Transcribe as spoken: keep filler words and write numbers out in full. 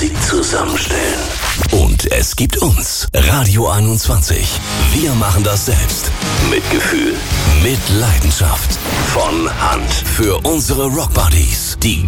Musik zusammenstellen. Und es gibt uns, Radio einundzwanzig. Wir machen das selbst. Mit Gefühl, mit Leidenschaft. Von Hand. Für unsere Rockbuddies. Die